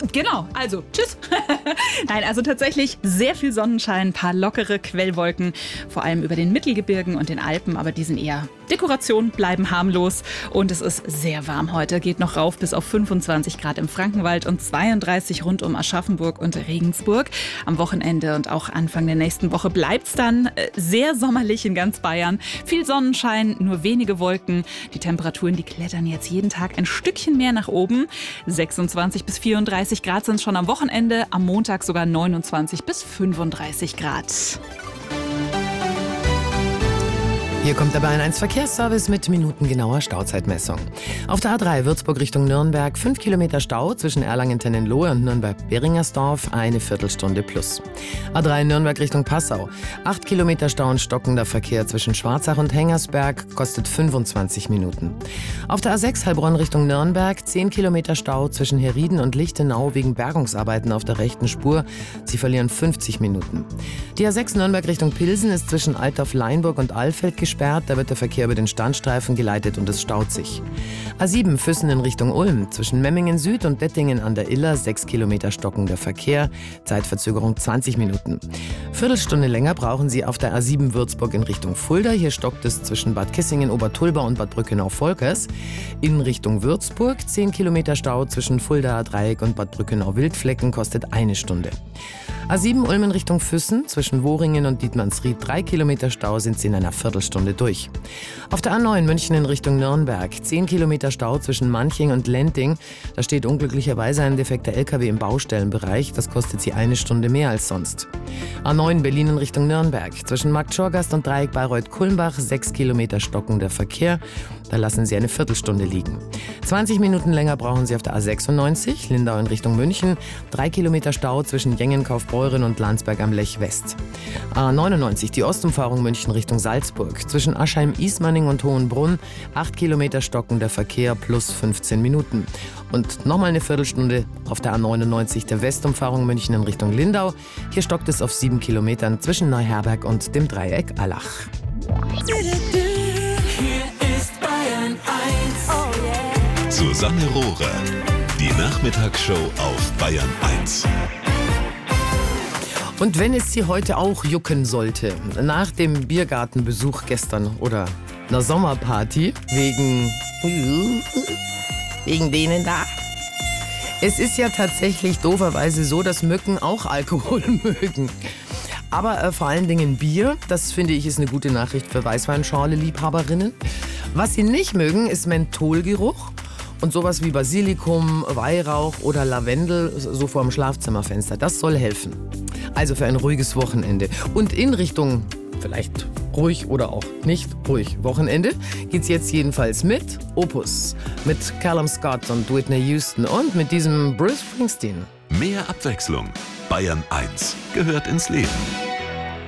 Genau, also tschüss. Nein, also tatsächlich sehr viel Sonnenschein, ein paar lockere Quellwolken, vor allem über den Mittelgebirgen und den Alpen, aber die sind eher Dekoration, bleiben harmlos und es ist sehr warm heute, geht noch rauf bis auf 25 Grad im Frankenwald und 32 rund um Aschaffenburg und Regensburg. Am Wochenende und auch Anfang der nächsten Woche bleibt es dann sehr sommerlich in ganz Bayern. Viel Sonnenschein, nur wenige Wolken. Die Temperaturen, die klettern jetzt jeden Tag ein Stückchen mehr nach oben. 26 bis 34 Grad sind es schon am Wochenende, am Montag sogar 29 bis 35 Grad. Hier kommt der Bayern 1 Verkehrsservice mit minutengenauer Stauzeitmessung. Auf der A3 Würzburg Richtung Nürnberg 5 Kilometer Stau zwischen Erlangen-Tennenlohe und Nürnberg-Beringersdorf, eine Viertelstunde plus. A3 Nürnberg Richtung Passau 8 Kilometer Stau und stockender Verkehr zwischen Schwarzach und Hengersberg, kostet 25 Minuten. Auf der A6 Heilbronn Richtung Nürnberg 10 Kilometer Stau zwischen Herrieden und Lichtenau wegen Bergungsarbeiten auf der rechten Spur. Sie verlieren 50 Minuten. Die A6 Nürnberg Richtung Pilsen ist zwischen Altdorf-Leinburg und Alfeld gesperrt. Da wird der Verkehr über den Standstreifen geleitet und es staut sich. A7 Füssen in Richtung Ulm. Zwischen Memmingen Süd und Dettingen an der Iller 6 Kilometer stockender Verkehr. Zeitverzögerung 20 Minuten. Viertelstunde länger brauchen Sie auf der A7 Würzburg in Richtung Fulda. Hier stockt es zwischen Bad Kissingen, Obertulba und Bad Brückenau-Volkers. In Richtung Würzburg 10 Kilometer Stau zwischen Fuldaer Dreieck und Bad Brückenau-Wildflecken, kostet eine Stunde. A7 Ulm in Richtung Füssen, zwischen Wohringen und Dietmannsried 3 Kilometer Stau, sind Sie in einer Viertelstunde durch. Auf der A9 München in Richtung Nürnberg 10 Kilometer Stau zwischen Manching und Lenting. Da steht unglücklicherweise ein defekter LKW im Baustellenbereich. Das kostet Sie eine Stunde mehr als sonst. A9 Berlin in Richtung Nürnberg. Zwischen Marktschorgast und Dreieck Bayreuth-Kulmbach 6 Kilometer stockender Verkehr. Da lassen Sie eine Viertelstunde liegen. 20 Minuten länger brauchen Sie auf der A96 Lindau in Richtung München. 3 Kilometer Stau zwischen Jengen-Kaufbeuren und Landsberg am Lech West. A99 die Ostumfahrung München Richtung Salzburg. Zwischen Aschheim-Ismaning und Hohenbrunn 8 Kilometer stockender Verkehr plus 15 Minuten. Und nochmal eine Viertelstunde auf der A99 der Westumfahrung München in Richtung Lindau. Hier stockt es auf 7 Kilometern zwischen Neuherberg und dem Dreieck Allach. Susanne Rohrer, die Nachmittagsshow auf Bayern 1. Und wenn es Sie heute auch jucken sollte, nach dem Biergartenbesuch gestern oder einer Sommerparty, wegen denen da. Es ist ja tatsächlich dooferweise so, dass Mücken auch Alkohol mögen. Aber vor allen Dingen Bier, das finde ich ist eine gute Nachricht für Weißweinschorle-Liebhaberinnen. Was sie nicht mögen, ist Mentholgeruch und sowas wie Basilikum, Weihrauch oder Lavendel so vor dem Schlafzimmerfenster. Das soll helfen. Also für ein ruhiges Wochenende. Und in Richtung vielleicht ruhig oder auch nicht ruhig Wochenende geht's jetzt jedenfalls mit Opus, mit Callum Scott und Whitney Houston und mit diesem Bruce Springsteen. Mehr Abwechslung. Bayern 1 gehört ins Leben.